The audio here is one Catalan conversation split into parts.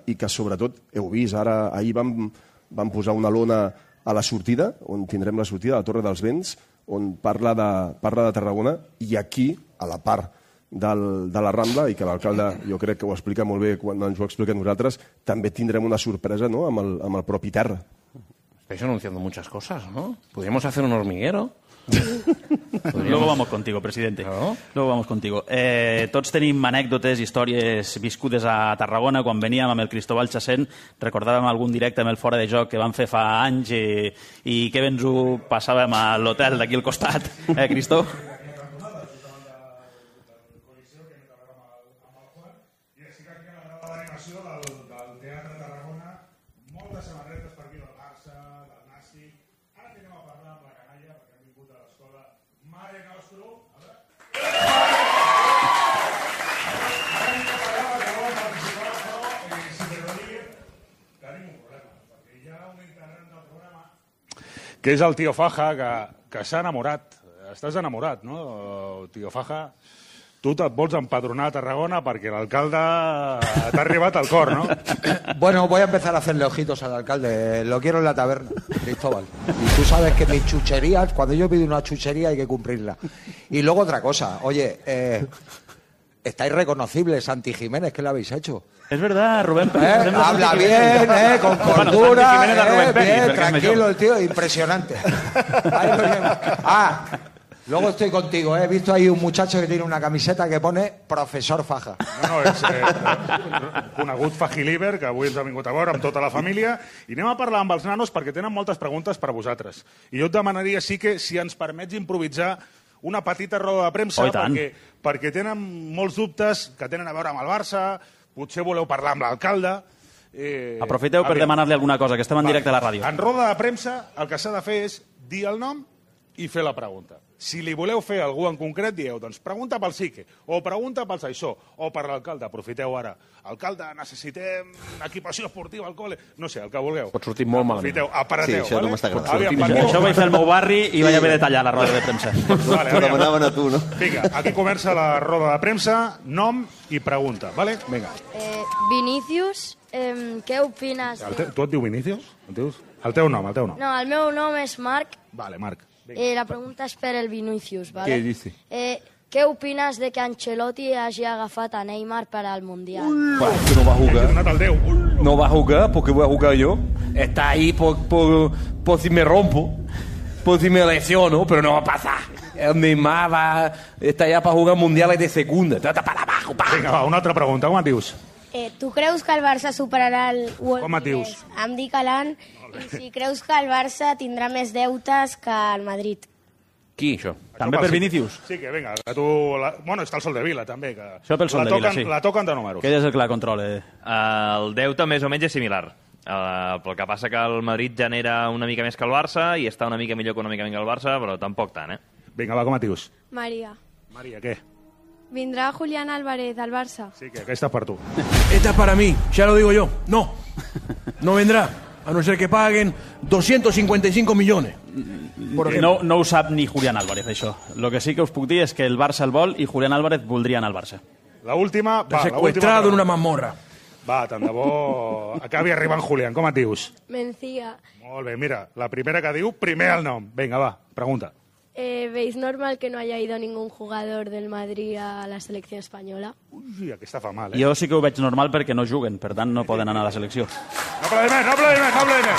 i que sobretot heu vist, ahir vam posar una lona a la sortida, on tindrem la sortida a la Torre dels Vents, on parla de Tarragona, i aquí, a la part de la Rambla, i que l'alcalde jo crec que ho explica molt bé quan ens ho explica a nosaltres, també tindrem una sorpresa, no?, amb el propi terra. Estáis anunciando muchas cosas, ¿no? Podríamos hacer un hormiguero. Luego vamos contigo, presidente. ¿No? Luego vamos contigo. Tots tenim anècdotes, històries viscudes a Tarragona. Quan veníem amb el Cristóbal Chacén recordàvem algun directe amb el Fora de Joc que vam fer fa anys i que ens ho passàvem a l'hotel d'aquí al costat. Cristó? Que és el tio Faja, que s'ha enamorat. Estàs enamorat, no, tio Faja? Tu et vols empadronar a Tarragona perquè l'alcalde t'ha arribat al cor, ¿no? Bueno, voy a empezar a hacerle ojitos al alcalde. Lo quiero en la taberna, Cristóbal. Y tú sabes que mis chucherías, cuando yo pido una chuchería hay que cumplirla. Y luego otra cosa, oye, estáis reconocibles, Santi Jiménez, ¿qué le habéis hecho? Es verdad, Rubén. Habla bien, con cordura, Santi Jiménez a Rubén Pérez, bien, tranquilo el tío, impresionante. Luego estoy contigo, he visto ahí un muchacho que tiene una camiseta que pone Professor Faja. No, és conegut Fajiliber, que avui ens ha vingut a veure amb tota la família, i anem a parlar amb els nanos perquè tenen moltes preguntes per a vosaltres. I jo et demanaria, sí que, si ens permets improvisar una petita roda de premsa, perquè tenen molts dubtes que tenen a veure amb el Barça, potser voleu parlar amb l'alcalde... Aprofiteu per demanar-li alguna cosa, que estem en directe a la ràdio. En roda de premsa el que s'ha de fer és dir el nom i fer la pregunta. Si li voleu fer a algú en concret, dieu, doncs pregunta pel Sique, o pregunta pel Saissó, o per l'alcalde. Aprofiteu ara. Alcalde, necessitem equipació esportiva al col·le. No sé, el que vulgueu. Pot sortir molt malament. Aprofiteu, aparateu. Sí, això no m'està agradant. Això ho vaig fer al meu barri i vaig haver de tallar la roda de premsa. T'ho demanaven a tu, no? Vinga, aquí comença la roda de premsa, nom i pregunta, vale? Vinga. Vinícius, què opines? Tu et diu Vinícius? El teu nom. No, el meu nom és Marc. Vale, Marc. La pregunta és per el Vinícius, ¿vale? Què dice? ¿Qué opinas de que Ancelotti hagi agafat a Neymar para el Mundial? Bueno, que no va a jugar. No va a jugar porque voy a jugar yo. Está ahí por si me rompo, por si me lesiono, pero no va a pasar. El Neymar está allá para jugar mundiales de segunda. Trata para abajo. Vinga, va, una altra pregunta. Com et dius? Tu creus que el Barça superarà el World Com et dius? Em dic Alan, i si creus que el Barça tindrà més deutes que el Madrid. Qui, això? També per Vinícius? Sí, que vinga, que tu... Bueno, està el Sol de Vila, també. Que això pel Sol de Vila, sí. La toquen de números. Que és el que la controla. El deute més o menys és similar. Però el que passa que el Madrid genera una mica més que el Barça i està una mica millor econòmicament que el Barça, però tampoc tant, eh? Vinga, va, com et dius? Maria. Maria, què? ¿Vendrá Julián Álvarez al Barça? Sí, que aquesta és per tu. Esta es para mí, ya lo digo yo. No, no vendrá, a no ser que paguen 255 millones. No ho sap ni Julián Álvarez, això. Lo que sí que us puc dir és que el Barça el vol i Julián Álvarez voldria anar al Barça. La última... Secuestrado en una mazmorra. Va, tant de bo acabi arribant Julián. Com et dius? Mencía. Molt bé, mira, la primera que diu, primer el nom. Vinga, va, pregunta. ¿Veis normal que no haya ido ningún jugador del Madrid a la selección española? Ui, aquesta fa mal, Jo sí que ho veig normal perquè no juguen, per tant no poden anar a la selecció. Un aplaudiment.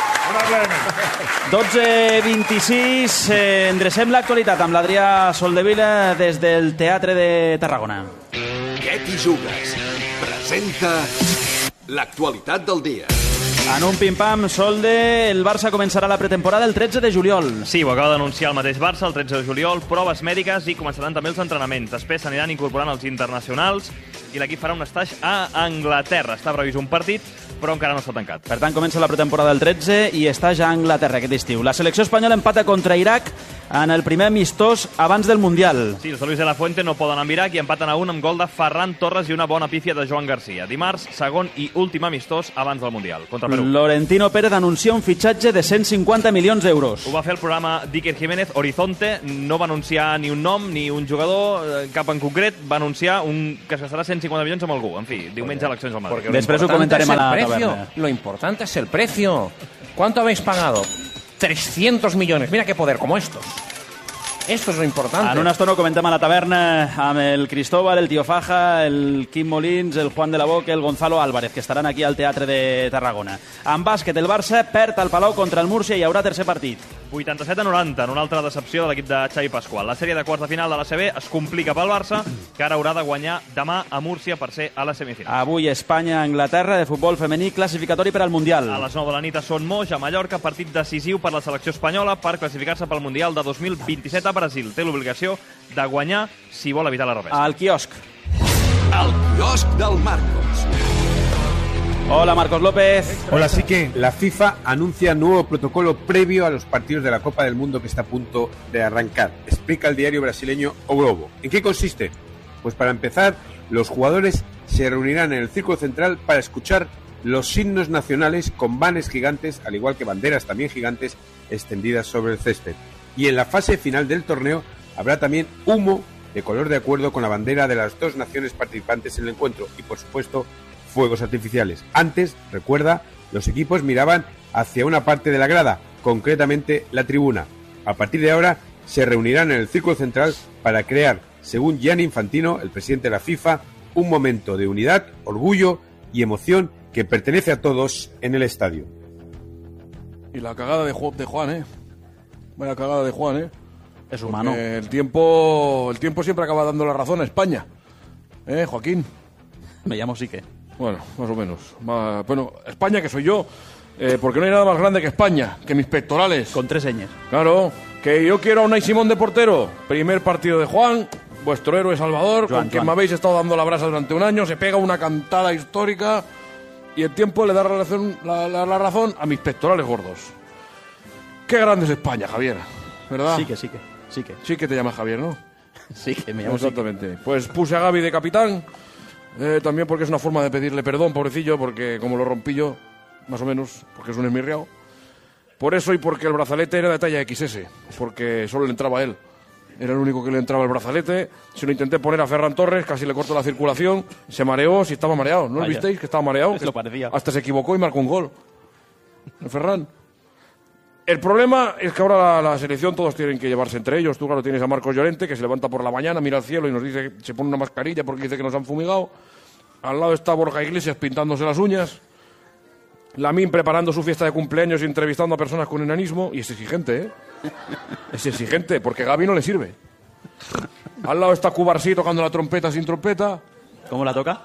12:26, endrecem l'actualitat amb l'Adrià Soldevila des del Teatre de Tarragona. Què t'hi jugues? Presenta l'actualitat del dia. En un pim-pam, Solde, el Barça començarà la pretemporada el 13 de juliol. Sí, ho acaba d'anunciar el mateix Barça el 13 de juliol, proves mèdiques i començaran també els entrenaments. Després s'aniran incorporant els internacionals i l'equip farà un estatge a Anglaterra. Està previst un partit, però encara no està tancat. Per tant, comença la pretemporada el 13 i estatge a Anglaterra aquest estiu. La selecció espanyola empata contra Iraq en el primer amistós abans del Mundial. Sí, els de Luis de la Fuente no poden amb Iraq i empaten a 1 amb gol de Ferran Torres i una bona pífia de Joan Garcia. Dimarts, segon i últim amistós abans del Mundial. Contra Perú. anunciar-ho. Florentino Pérez anuncia un fitxatge de 150 milions d'euros. Ho va fer el programa d'Iker Jiménez, Horizonte. No va anunciar ni un nom, ni un jugador, cap en concret. Va anunciar que es gastarà 150 milions amb algú. En fi, diumenge eleccions al Madrid. Després ho comentarem a la taverna. Lo importante es el precio. ¿Cuánto habéis pagado? 300 millones. Mira qué poder, como estos. Esto es lo importante. En una estona ho comentem a la taverna amb el Cristóbal, el Tio Faja, el Quim Molins, el Juan de la Boca, el Gonzalo Álvarez, que estaran aquí al Teatre de Tarragona. En bàsquet, el Barça perd al Palau contra el Múrcia i hi haurà tercer partit. 87-90, en una altra decepció de l'equip de Xavi Pasqual. La sèrie de quarts de final de l'ACB es complica pel Barça, que ara haurà de guanyar demà a Múrcia per ser a la semifinal. Avui Espanya-Anglaterra de futbol femení classificatori per al Mundial. A les 9 de la nit a Son Moix, a Mallorca, partit decisiu per la selecció espanyola per classificar-se pel Mundial de 2027 a Brasil. Té l'obligació de guanyar si vol evitar la reversa. Al quiosc. El quiosc del Marcos. Hola, Marcos López. Hola, sí que la FIFA anuncia nuevo protocolo previo a los partidos de la Copa del Mundo que está a punto de arrancar. Explica el diario brasileño O Globo. ¿En qué consiste? Pues para empezar, los jugadores se reunirán en el círculo central para escuchar los himnos nacionales con vanes gigantes, al igual que banderas también gigantes, extendidas sobre el césped. Y en la fase final del torneo habrá también humo de color de acuerdo con la bandera de las dos naciones participantes en el encuentro y, por supuesto, fuegos artificiales. Antes, recuerda, los equipos miraban hacia una parte de la grada, concretamente la tribuna. A partir de ahora se reunirán en el círculo central para crear, según Gianni Infantino, el presidente de la FIFA, un momento de unidad, orgullo y emoción que pertenece a todos en el estadio. Y la cagada de Juan, ¿eh? Vaya cagada de Juan, ¿eh? Es humano. Porque el tiempo siempre acaba dando la razón a España. Joaquín? Me llamo Sique. Bueno, más o menos. Bueno, España, que soy yo, porque no hay nada más grande que España, que mis pectorales. Con 3 señas. Claro, que yo quiero a Unai Simón de portero. Primer partido de Juan, vuestro héroe Salvador, con quien me habéis estado dando la brasa durante un año, se pega una cantada histórica y el tiempo le da la razón a mis pectorales gordos. Qué grande es España, Javier, ¿verdad? Sí que te llamas Javier, ¿no? Sí, que me llamo Exactamente. Pues puse a Gavi de capitán, también porque es una forma de pedirle perdón, pobrecillo, porque como lo rompí yo, más o menos, porque es un esmirriao. Por eso y porque el brazalete era de talla XS, porque solo le entraba a él. Era el único que le entraba el brazalete. Se lo intenté poner a Ferran Torres, casi le cortó la circulación, se mareó, si estaba mareado. ¿No lo visteis? Que estaba mareado. Eso parecía. Hasta se equivocó y marcó un gol. Ferran. El problema es que ahora la selección todos tienen que llevarse entre ellos. Tú, claro, tienes a Marcos Llorente, que se levanta por la mañana, mira al cielo y nos dice, se pone una mascarilla porque dice que nos han fumigado. Al lado está Borja Iglesias pintándose las uñas. Lamín preparando su fiesta de cumpleaños y entrevistando a personas con enanismo. Y es exigente, ¿eh? Es exigente, porque Gavi no le sirve. Al lado está Cubarsí tocando la trompeta sin trompeta. ¿Cómo la toca?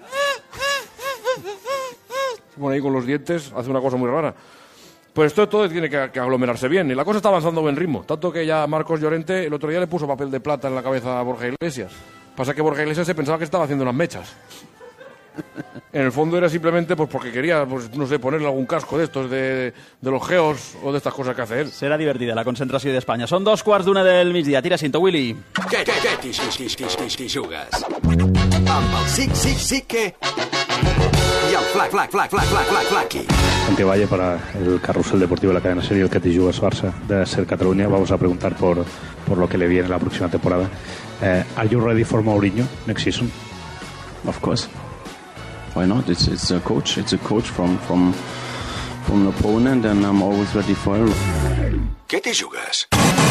Se pone ahí con los dientes, hace una cosa muy rara. Pues esto todo tiene que aglomerarse bien. Y la cosa está avanzando a buen ritmo. Tanto que ya Marcos Llorente el otro día le puso papel de plata en la cabeza a Borja Iglesias. Pasa que Borja Iglesias se pensaba que estaba haciendo unas mechas. En el fondo era simplemente pues porque quería, pues, no sé, ponerle algún casco de estos de los geos o de estas cosas que hace él. Serà divertida la concentració d'Espanya. Són 2:15 del migdia. Tira cinto, Willy. Què t'hi jugues? Amb el sí que... y el Flaqui. Santi Valle para el Carrusel Deportivo de la cadena SER y el que te jugas Barça de SER Cataluña. Vamos a preguntar por lo que le viene la próxima temporada. Are you ready for Mourinho next season? Of course. Why not? It's a coach. It's a coach from an opponent, and I'm always ready for him. Què t'hi jugues?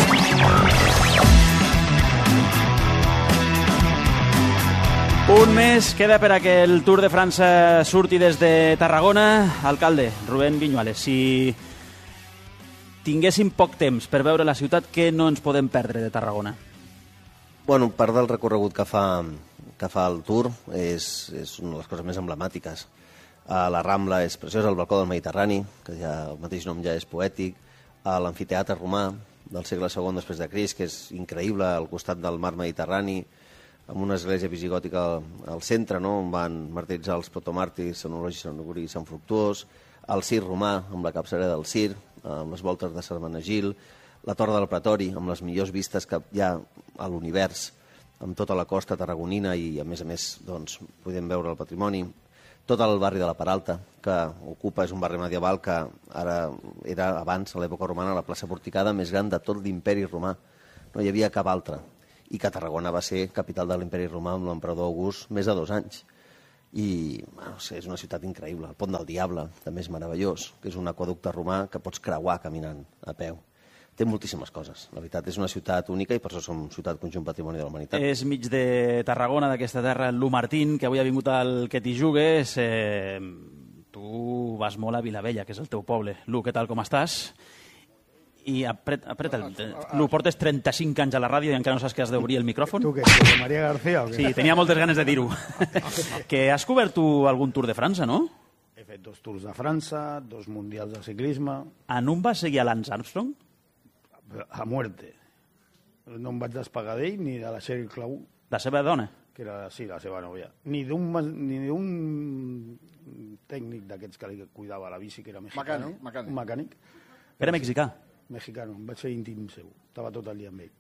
Un mes queda per a que el Tour de França surti des de Tarragona. Alcalde, Rubén Viñuales, si tinguéssim poc temps per veure la ciutat, què no ens podem perdre de Tarragona? Bueno, part del recorregut que fa el Tour és una de les coses més emblemàtiques. La Rambla és preciosa, el balcó del Mediterrani, que ja el mateix nom ja és poètic, l'amfiteatre romà del segle II després de Crist, que és increïble, al costat del mar Mediterrani, amb una església visigòtica al centre, no?, on van martiritzar els protomàrtirs Sant Eulogi, Sant Auguri i Sant Fructuós, el Cir romà, amb la capçalera del Cir, amb les voltes de Sarmenegil, la Torre del Pretori, amb les millors vistes que hi ha a l'univers, amb tota la costa tarragonina i, a més, doncs, podem veure el patrimoni, tot el barri de la Peralta, que que ocupa és un barri medieval que ara era abans, a l'època romana, la plaça porticada més gran de tot l'imperi romà. No hi havia cap altra. I que Tarragona va ser capital de l'imperi romà amb l'emperador August més de 2 anys. I no sé, és una ciutat increïble. El Pont del Diable també és meravellós, que és un aqüeducte romà que pots creuar caminant a peu. Té moltíssimes coses. La veritat, és una ciutat única i per això som ciutat conjunt patrimoni de la humanitat. És mig de Tarragona, d'aquesta terra, Lu Martín, que avui ha vingut al Que t'hi jugues. Tu vas molt a Vilavella, que és el teu poble. Lu, què tal, com estàs? I apreta. Lu, portes 35 anys a la ràdio i encara no saps que has d'obrir el micròfon? Tu què, Maria García o què? Sí, tenia moltes ganes de dir-ho. Que has cobert tu algun Tour de França, no? He fet 2 Tours de França, 2 mundials de ciclisme. En un vas seguir a Lance Armstrong? A muerte. No em vaig despegar d'ell ni de la Sheryl Crow. La seva dona? Que era, sí, la seva nòvia. Ni d'un tècnic d'aquests que li cuidava la bici, que era mexicano. Mecànic. Un mecànic. Era mexicà? Mexicano, em vaig fer íntim seu. Estava tot el dia amb ell.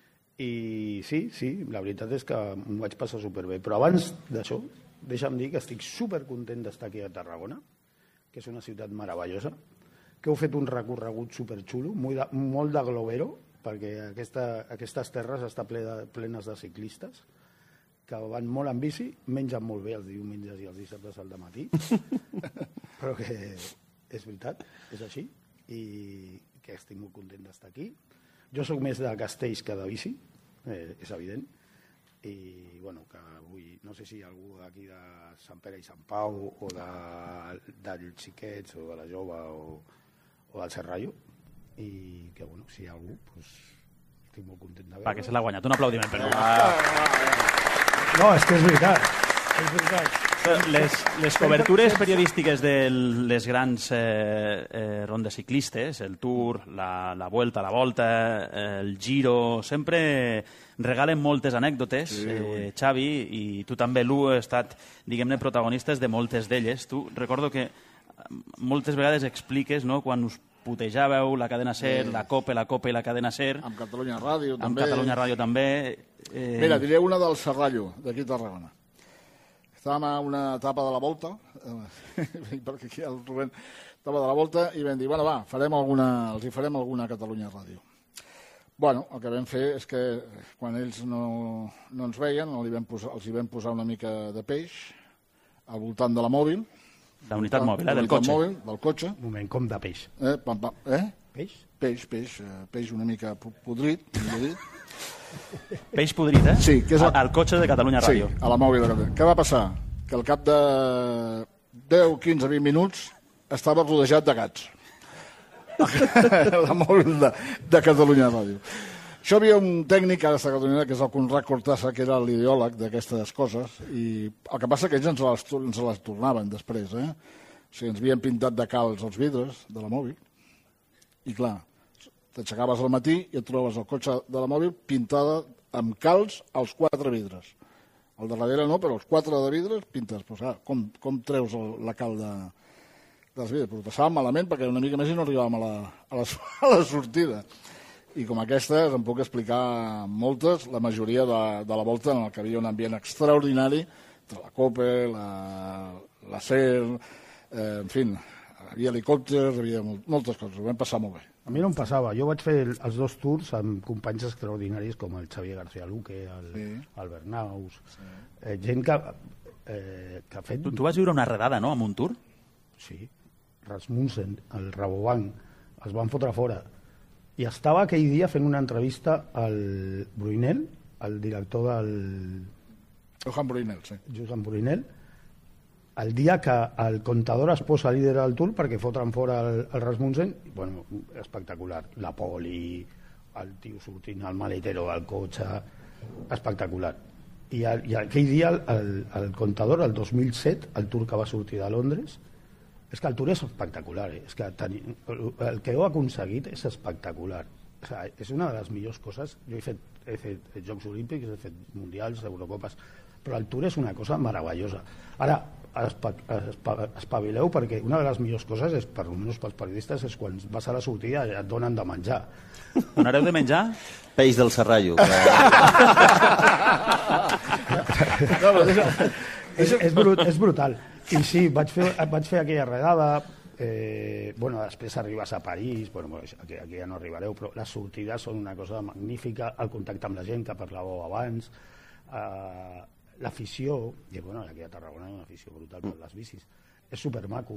I sí, la veritat és que m'ho vaig passar superbé. Però abans d'això, deixa'm dir que estic supercontent d'estar aquí a Tarragona, que és una ciutat meravellosa, que heu fet un recorregut superxulo, molt de globero, perquè aquestes terres estan plenes de ciclistes que van molt en bici, mengen molt bé els diumenges i els dissabtes al dematí, però que és veritat, és així, i que estic molt content d'estar aquí. Jo sóc més de castells que de bici, és evident, i bueno, que avui no sé si algú d'aquí de Sant Pere i Sant Pau o dels Xiquets o de la Jove o del Serrallo, i que bueno, si hi ha algú, doncs estic molt content de veure. Va, que se l'ha guanyat. Un aplaudiment per ell. No, és que és veritat. És veritat. Les cobertures periodístiques de les grans rondes ciclistes, el Tour, la Vuelta, la Volta, el Giro, sempre regalen moltes anècdotes, Xavi, i tu també, Lu, has estat, diguem-ne, protagonistes de moltes d'elles. Tu recordo que moltes vegades expliques, no?, quan us putejàveu la cadena SER, la COPE i la cadena SER. Amb Catalunya Ràdio, també. Amb Catalunya Ràdio, també. Mira, diré una del Serrallo, d'aquí a Tarragona. Estàvem a una etapa de la Volta, perquè aquí el Rubén etapa de la Volta, i vam dir, bueno, va, els hi farem alguna a Catalunya Ràdio. Bueno, el que vam fer és que quan ells no ens veien, els hi vam posar una mica de peix al voltant de la mòbil. La unitat mòbil, del cotxe. Del cotxe. Un moment, com de peix? Peix? Peix una mica podrit, millor dit. Peix podrit, eh? Sí. Que és al cotxe de Catalunya Ràdio. Sí, a la mòbil de Catalunya. Què va passar? Que al cap de 10, 15, 20 minuts estava rodejat de gats. La mòbil de Catalunya Ràdio. Això havia un tècnic ara a Catalunya, que és el Conrad Cortassa, que era l'ideòleg d'aquestes coses, i el que passa que ells ens les tornaven després, O sigui, ens havien pintat de calç els vidres de la mòbil, i clar, t'aixecaves al matí i et trobaves el cotxe de la mòbil pintada amb calç als 4 vidres. Al darrere no, però els 4 de vidres pintes. Però, com treus la cal dels vidres? Però passàvem malament perquè una mica més i no arribàvem a la sortida. I com aquestes en puc explicar moltes, la majoria de la Volta, en què havia un ambient extraordinari, entre la COPE, la SER, en fi, hi havia helicòpters, hi havia moltes coses, ho vam passar molt bé. A mi no em passava, jo vaig fer els 2 tours amb companys extraordinaris com el Xavier García Luque, el Bernaus, gent que ha fet... Tu vas viure una redada, no?, amb un tour? Sí, Rasmussen, el Rabobank, els van fotre fora. I estava aquell dia fent una entrevista al Bruinel, el director del... Johan Bruinel, sí. Johan Bruinel, el dia que el Contador es posa líder del Tour perquè fotren fora el Rasmussen, bueno, espectacular. La poli, el tio sortint al maletero del cotxe, espectacular. I aquell dia el Contador, el 2007, el Tour que va sortir de Londres, és que el Tour és espectacular, és que el que heu aconseguit és espectacular. O sigui, és una de les millors coses. Jo he fet Jocs Olímpics, he fet Mundials, Eurocopes, però el Tour és una cosa meravellosa. Ara, espavileu, perquè una de les millors coses, és, per almenys pels periodistes, és quan vas a la sortida i et donen de menjar. Donareu de menjar? Peix del Serrallo. És brutal. I sí, vaig fer aquella redada. Després arribes a París, aquí ja no arribareu, però les sortides són una cosa magnífica, el contacte amb la gent que parlàveu abans, l'afició, i aquí a Tarragona hi ha una afició brutal per les bicis. És supermaco,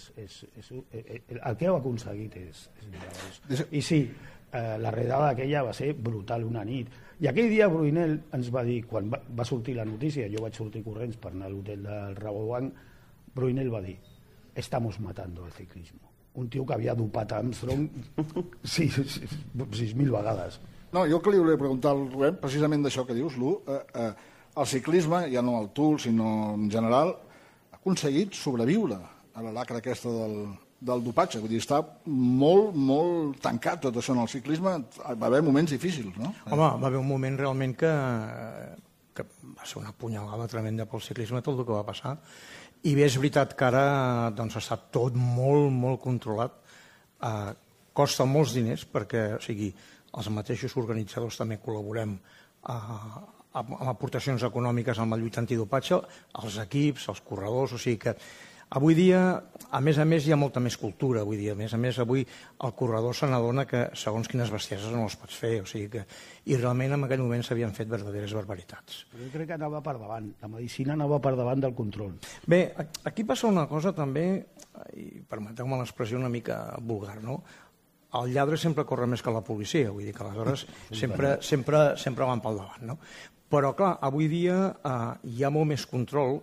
el que heu aconseguit és meravellós. I sí, la redada aquella va ser brutal una nit. I aquell dia Bruinel ens va dir, quan va sortir la notícia, jo vaig sortir corrents per anar a l'hotel del Rabobank, Bruinel va dir: estamos matando el ciclismo. Un tio que havia dopat Armstrong 6.000 vegades. No, jo el que li volia preguntar al Rubén, precisament d'això que dius, Lu, el ciclisme, ja no el Tour, sinó en general, ha aconseguit sobreviure a la lacra aquesta del dopatge. Vull dir, està molt, molt tancat tot això en el ciclisme. Va haver moments difícils, no? Home, va haver un moment realment que va ser una punyalada tremenda pel ciclisme, tot el que va passar. I bé, és veritat que ara està tot molt, molt controlat. Costa molts diners perquè, els mateixos organitzadors també col·laborem amb aportacions econòmiques amb la lluita antidopatge, els equips, els corredors, o sigui que avui dia, a més, hi ha molta més cultura. Avui dia, a més, avui el corredor se n'adona que segons quines bestieses no les pots fer, o sigui que... I realment en aquell moment s'havien fet verdaderes barbaritats. Però jo crec que anava per davant, la medicina anava per davant del control. Bé, aquí passa una cosa també, i permeteu-me l'expressió una mica vulgar, no? El lladre sempre corre més que la policia, vull dir que aleshores sempre van pel davant, no? Però, clar, avui dia hi ha molt més control,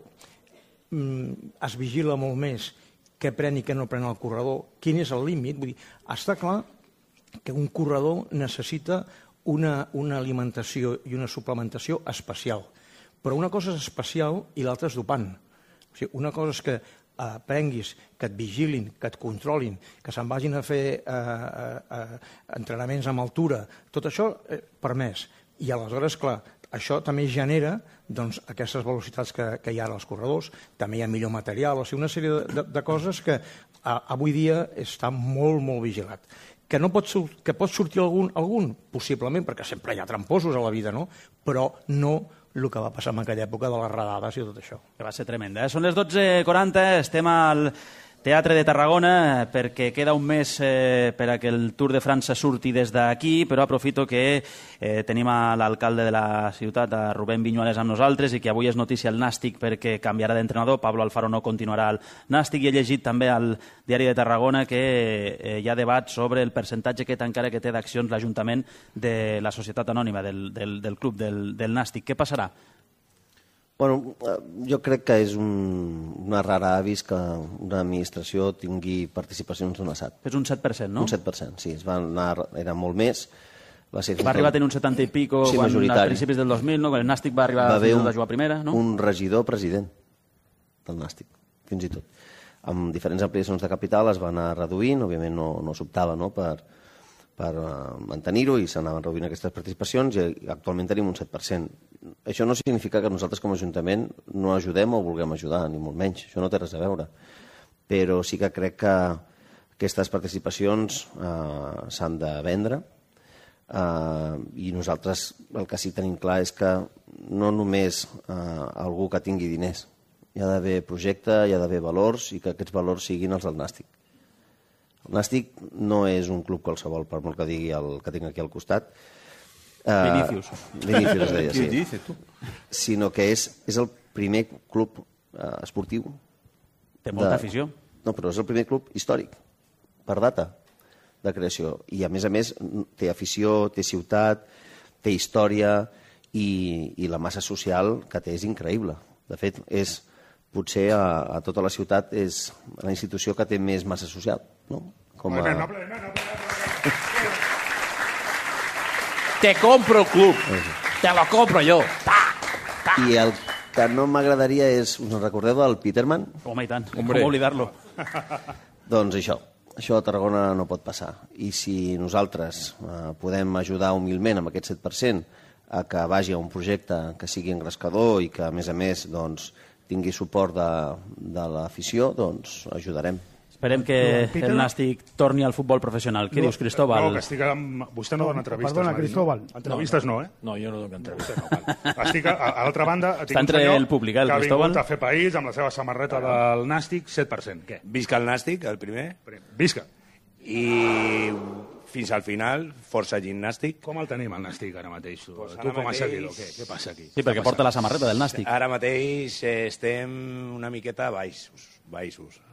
es vigila molt més què pren i què no pren el corredor, quin és el límit. Vull dir, està clar que un corredor necessita una alimentació i una suplementació especial, però una cosa és especial i l'altra és dopant. O sigui, una cosa és que prenguis, que et vigilin, que et controlin, que se'n vagin a fer entrenaments amb altura, tot això permès. I aleshores, clar, això també genera aquestes velocitats que hi ha als corredors, també hi ha millor material, o sigui, una sèrie de coses que avui dia està molt, molt vigilat. Que pot sortir algun? Possiblement, perquè sempre hi ha tramposos a la vida, no? Però no el que va passar en aquella època de les redades i tot això. Que va ser tremenda. Són les 12:40, estem al Teatre de Tarragona perquè queda un mes per a que el Tour de França surti des d'aquí, però aprofito que tenim a l'alcalde de la ciutat, a Rubén Viñuales, amb nosaltres, i que avui és notícia el Nàstic perquè canviarà d'entrenador. Pablo Alfaro no continuarà al Nàstic, i he llegit també al Diari de Tarragona que hi ha debat sobre el percentatge encara que té d'accions l'Ajuntament de la Societat Anònima, del club, del Nàstic. Què passarà? Bueno, jo crec que és una rara avis que una administració tingui participacions d'un assat. És un 7%, no? Un 7%, sí. Era molt més. Va arribar a tenir un 70 i pico a principis del 2000, no? Quan el Nàstic va arribar a jugar a primera, no? Un regidor president del Nàstic, fins i tot. Amb diferents ampliacions de capital es va anar reduint, òbviament no s'optava per mantenir-ho i s'anaven reduint aquestes participacions i actualment tenim un 7%. Això no significa que nosaltres com a Ajuntament no ajudem o vulguem ajudar, ni molt menys. Això no té res a veure. Però sí que crec que aquestes participacions s'han de vendre i nosaltres el que sí tenim clar és que no només algú que tingui diners. Hi ha d'haver projecte, hi ha d'haver valors i que aquests valors siguin els del Nàstic. El Nàstic no és un club qualsevol, per molt que digui el que tinc aquí al costat. Vinícius. Vinícius es deia, sí. Sinó que és el primer club esportiu. Té molta afició. No, però és el primer club històric, per data de creació. I a més, té afició, té ciutat, té història i la massa social que té és increïble. De fet, potser a tota la ciutat és la institució que té més massa social, no? Te compro el club, te lo compro yo. I el que no m'agradaria és... Us recordeu del Peterman? Home, i tant, com oblidar-lo. Doncs això a Tarragona no pot passar. I si nosaltres podem ajudar humilment amb aquest 7% a que vagi a un projecte que sigui engrescador i que, a més, tingui suport de l'afició, doncs ajudarem. Esperem que el Nàstic torni al futbol professional. Què dius, Cristóbal? No, que estic amb... Vostè no dona entrevistes. Perdona, Cristóbal. Entrevistes no, eh? No, jo no dono entrevistes. Estic, a l'altra banda, tinc Està un entre senyor el públic, el que ha Cristóbal. vingut a fer país amb la seva samarreta del Nàstic, 7%. Què? Visca el Nàstic, el primer. Visca. I fins al final, força gimnàstic. Com el tenim, el Nàstic, ara mateix? Tu ara com a mateix- seguidor, què passa aquí? Sí, perquè porta la samarreta del Nàstic. Ara mateix estem una miqueta baixos.